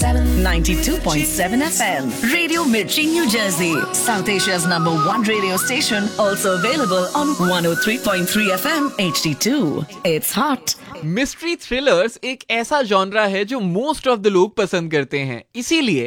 92.7 FM. Radio Mirchi, New Jersey. South Asia's #1 radio station. Also available on 103.3 FM HD2. It's hot. Mystery thrillers एक ऐसा genre है जो most of the लोग पसंद करते हैं, इसीलिए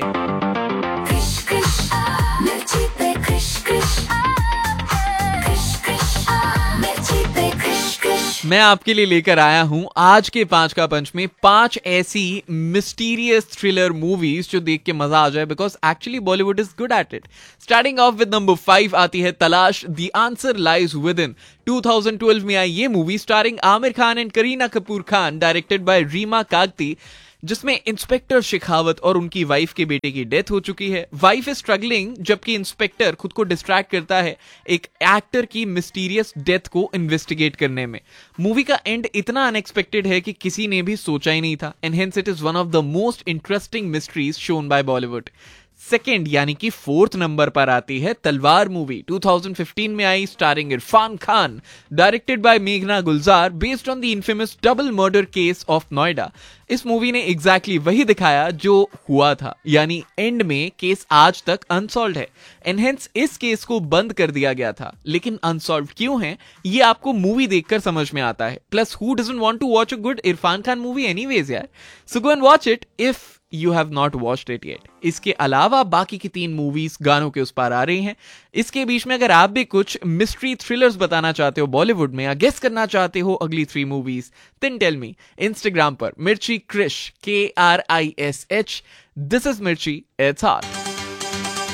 मैं आपके लिए लेकर आया हूं आज के 5 का पंच में 5 ऐसी मिस्टीरियस थ्रिलर मूवीज जो देख के मजा आ जाए, because actually Bollywood is good at it. Starting of with number 5 आती है तलाश, the answer lies with in. 2012 में आई ये movie starring Aamir Khan and Kareena Kapoor Khan, directed by Reema कागती, जिसमें इंस्पेक्टर शेखावत और उनकी वाइफ के बेटे की डेथ हो चुकी है। वाइफ इज स्ट्रगलिंग जबकि इंस्पेक्टर खुद को डिस्ट्रैक्ट करता है एक एक्टर की मिस्टीरियस डेथ को इन्वेस्टिगेट करने में। मूवी का एंड इतना अनएक्सपेक्टेड है कि किसी ने भी सोचा ही नहीं था, and hence it is one of the most interesting mysteries shown by Bollywood. Second यानी कि 4th नंबर पर आती है तलवार मूवी। 2015 में आई, starring Irfan Khan, directed by मेघना गुलजार, based on the infamous double murder case of Noida. इस मूवी ने एग्जैक्टली वही दिखाया जो हुआ था, यानी एंड में केस आज तक अनसॉल्व्ड है, एंड हेंस इस केस को बंद कर दिया गया था। लेकिन अनसॉल्व्ड क्यों है ये आपको मूवी देखकर समझ में आता है। Plus who doesn't want to watch a good Irfan Khan movie anyways यार। सो go and watch it if you have not watched it yet. इसके अलावा बाकी की 3 मूवीज गानों के उस पार आ रही हैं। इसके बीच में अगर आप भी कुछ मिस्ट्री थ्रिलर्स बताना चाहते हो बॉलीवुड में, या गेस करना चाहते हो अगली 3 movies, then tell me. Instagram पर मिर्ची क्रिश, KRISH। दिस इज मिर्ची, इट्स हॉट।